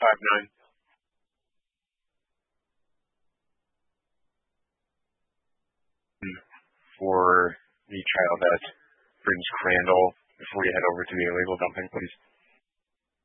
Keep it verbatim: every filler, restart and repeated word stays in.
Five nine. For the child that brings Crandall before you head over to the illegal dumping, please.